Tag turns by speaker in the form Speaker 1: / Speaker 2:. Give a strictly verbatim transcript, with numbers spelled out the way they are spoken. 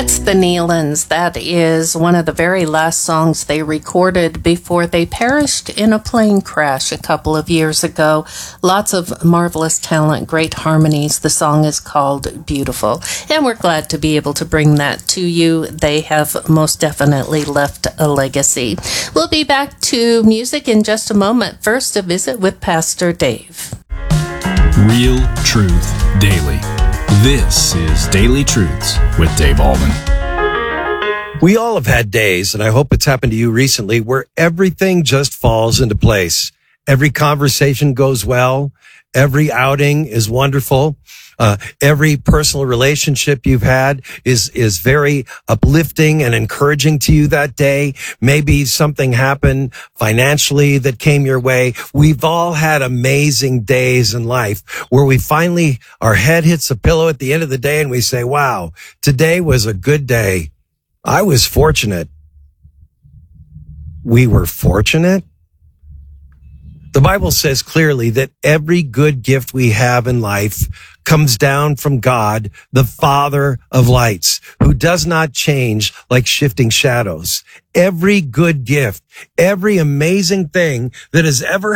Speaker 1: That's the Nealons. That is one of the very last songs they recorded before they perished in a plane crash a couple of years ago. Lots of marvelous talent, great harmonies. The song is called Beautiful, and we're glad to be able to bring that to you. They have most definitely left a legacy. We'll be back to music in just a moment. First, a visit with Pastor Dave.
Speaker 2: Real Truth Daily. This is Daily Truths with Dave Alden.
Speaker 3: We all have had days, and I hope it's happened to you recently, where everything just falls into place. Every conversation goes well. Every outing is wonderful. Uh, every personal relationship you've had is, is very uplifting and encouraging to you that day. Maybe something happened financially that came your way. We've all had amazing days in life where we finally, our head hits a pillow at the end of the day and we say, wow, today was a good day. I was fortunate. We were fortunate. The Bible says clearly that every good gift we have in life comes down from God, the Father of lights, who does not change like shifting shadows. Every good gift, every amazing thing that has ever